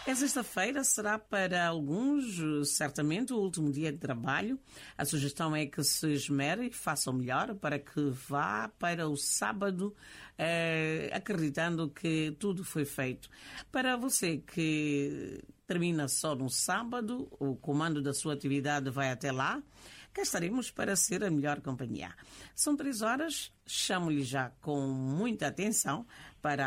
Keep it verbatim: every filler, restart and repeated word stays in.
A sexta-feira será para alguns, certamente, o último dia de trabalho. A sugestão é que se esmere e faça o melhor para que vá para o sábado eh, acreditando que tudo foi feito. Para você que termina só no sábado, o comando da sua atividade vai até lá, cá estaremos para ser a melhor companhia. São três horas, chamo-lhe já com muita atenção para